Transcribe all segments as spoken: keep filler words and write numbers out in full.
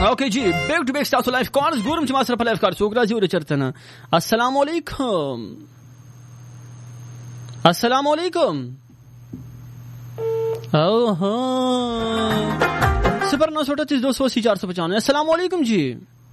اوکے جی بیک ټو بیک تاسو لایف کارز ګورم چې ما سره په لایف کار څوک راځي ور چرته نه. السلام علیکم. السلام علیکم. او ها صفر نو سو اٹھتیس دو سو اسی چار سو پچانوے. السلام علیکم جی.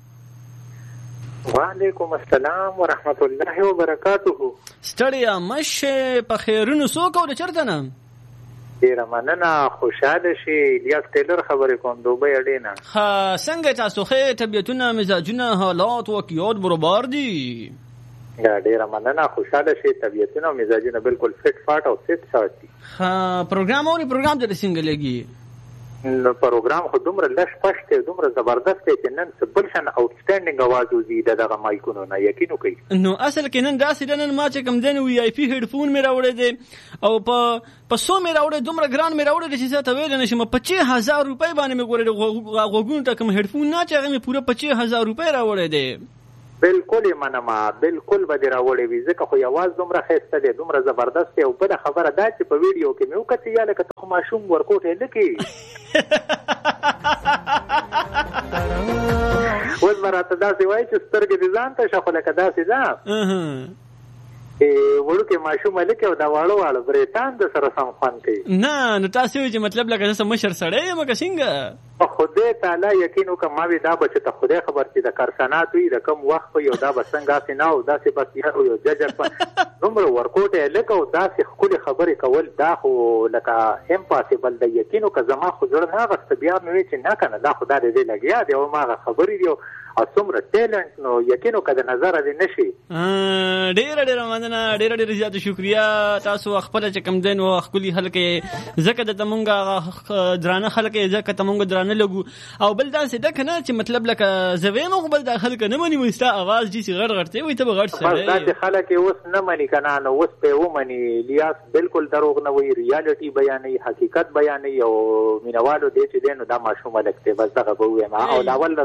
وعلیکم السلام ورحمۃ اللہ وبرکاتہ. ستړیا مشه په خیرونو سو کو چرته نه. ډیره مننه خوشاله شي. الیاس ټیلر خبرې کوم دوبۍ اډینا. ها څنګه تاسو خې طبيعتونه مزاجونه حالات او کیات برابر دي؟ یا ډیره مننه خوشاله شي. طبيعتونه مزاجونه بالکل فټ فاټ او سیټ ساتي. ها پروګرام اوري پروګرام د څنګه لګي؟ نو پروګرام خو دومره لږ پښته دومره زبردست دی چې نن سبل شان اوټسټانډینګ आवाज وزي دغه مایکونو نه یقین وکي. نو اصل کې نن داسې نن ما چې کم دین وی آی پی هډفون مې راوړې دي او په پسو مې راوړې دومره ګران مې راوړې چې څه ته ویل نشم. پچیس هزار روپۍ باندې مې ګورې غوګون ته کوم هډفون نه چې هغه مې پوره پچیس هزار روپۍ راوړې دي. بالکل منما بالکل به دی راوړې وي ځکه خو आवाज دومره ښایسته دی دومره زبردست دی. او بله خبره دا چې په ویډیو کې مې وکتې یا لکه ته خو ماشوم ورکوټې لکې اوس به راته داسې وایي چې سترګې دې ځان ته شه خو لکه داسې ده وړوکې ماشوم لکې او دا واړه واړه بریتان د سره سم خوند کوي. نه نو تاسې وایي چې مطلب لکه زه مشر سړی یم که څنګه؟ په خدای تعالی یقین وکړه ما وی دا به چې ته خدای خبر چې د کارخانات وي د کم وخت په یو دا به څنګه هسې نه او داسې بس یو ججک په دومره ورکوټی لکه او داسې ښکلې خبرې کول دا خو لکه امپاسبل دی. یقین وکړه زما خو زړه نه اغسته بیا مې وی چې نه که نه دا خو دا د دې لګیا دی او هماغه خبرې دي او څومره ټیلنټ نو یقین وکړه د نظره دې نه شي. ډېره ډېره مننه ډېره ډېره زیاته شکریه. تاسو خپله چې کوم دی نو ښکلي خلک یې ځکه درته مونږ هغه درانه خلک یې ځکه ته مونږ درانه لګو او بل داسې ده که نه چې مطلب لکه زه ویم خو بل دا خلک نه مني وایي ستا اواز داسې غټ غټ دی وایي ته به غټ سړی بس داسې خلک یې اوس نه مني که نه نو اوس به یې ومني. الیاس بالکل دروغ نه وایي ریالټي بیانوي حقیقت بیانوي او مینهوالو دی چې دی نو دا ماشوم هلک دی بس دغه به ووایم. او اول